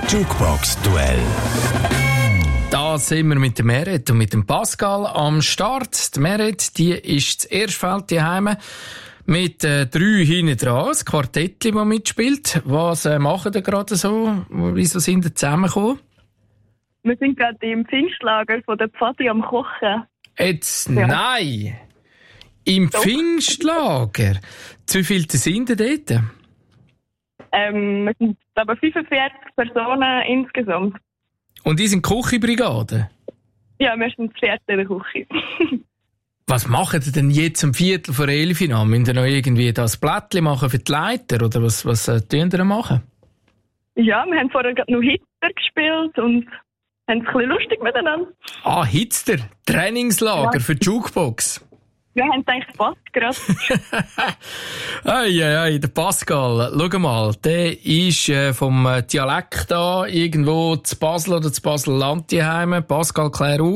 Jukebox-Duell. Da sind wir mit der Meret und mit dem Pascal am Start. Die Meret, die ist das erste Feld daheim mit 3 hinten dran, das Quartettchen, das mitspielt. Was machen ihr gerade so? Wieso sind ihr zusammengekommen? Wir sind gerade im Pfingstlager von der Pfadi am Kochen. Jetzt, ja. Nein! Im Doch. Pfingstlager? Zu viel sind ihr dort? Wir sind aber 45 Personen insgesamt. Und die sind Küchenbrigade? Ja, wir sind das Vierte in der Küche. Was macht ihr denn jetzt um 11:45 an? Müsst ihr noch irgendwie das Blättchen machen für die Leiter? Oder was tun ihr machen? Ja, wir haben vorher gerade noch Hitler gespielt und haben es ein bisschen lustig miteinander. Ah, Hitzter, Trainingslager für die Jukebox. Wir haben gedacht, es passt gerade. Ei, der Pascal, schau mal, der ist vom Dialekt da irgendwo zu Basel oder zu Basel-Land daheim. Pascal, klär auf.